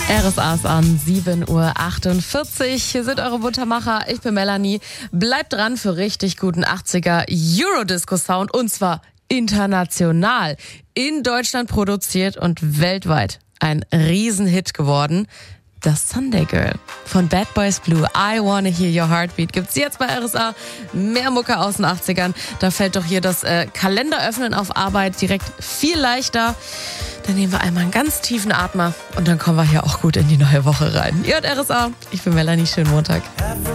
RSA ist an 7:48 Uhr. Hier sind eure Buttermacher. Ich bin Melanie. Bleibt dran für richtig guten 80er Eurodisco-Sound und zwar international. In Deutschland produziert und weltweit ein Riesenhit geworden. Das Sunday Girl von Bad Boys Blue. I Wanna Hear Your Heartbeat gibt's jetzt bei RSA. Mehr Mucke aus den 80ern. Da fällt doch hier das Kalenderöffnen auf Arbeit direkt viel leichter. Dann nehmen wir einmal einen ganz tiefen Atmer und dann kommen wir hier auch gut in die neue Woche rein. Ihr hört RSA. Ich bin Melanie. Schönen Montag.